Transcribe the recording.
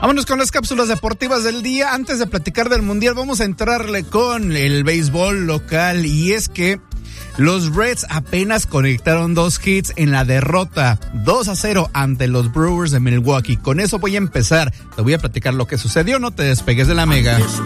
Vámonos con las cápsulas deportivas del día. Antes de platicar del Mundial, vamos a entrarle con el béisbol local. Y es que los Reds apenas conectaron 2 hits en la derrota 2-0 ante los Brewers de Milwaukee. Con eso voy a empezar. Te voy a platicar lo que sucedió. No te despegues de la mega.